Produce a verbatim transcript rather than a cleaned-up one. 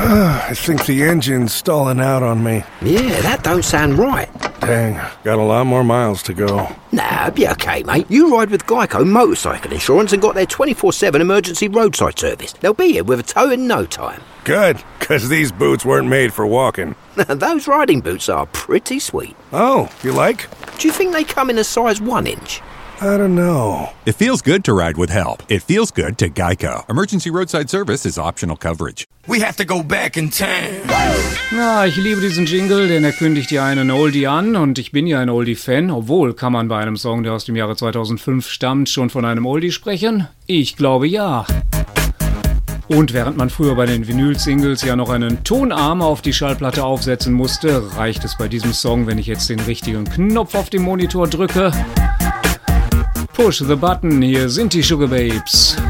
I think the engine's stalling out on me. Yeah, that don't sound right. Dang, got a lot more miles to go. Nah, be okay, mate. You ride with Geico Motorcycle Insurance and got their twenty-four seven emergency roadside service. They'll be here with a tow in no time. Good, because these boots weren't made for walking. Those riding boots are pretty sweet. Oh, you like? Do you think they come in a size one inch? I don't know. It feels good to ride with help. It feels good to Geico. Emergency roadside service is optional coverage. We have to go back in time. Na, ich liebe diesen Jingle, denn er kündigt ja einen Oldie an und ich bin ja ein Oldie-Fan. Obwohl, kann man bei einem Song, der aus dem Jahre zweitausendfünf stammt, schon von einem Oldie sprechen? Ich glaube ja. Und während man früher bei den Vinyl-Singles ja noch einen Tonarm auf die Schallplatte aufsetzen musste, reicht es bei diesem Song, wenn ich jetzt den richtigen Knopf auf dem Monitor drücke. Push the button, hier sind die Sugababes.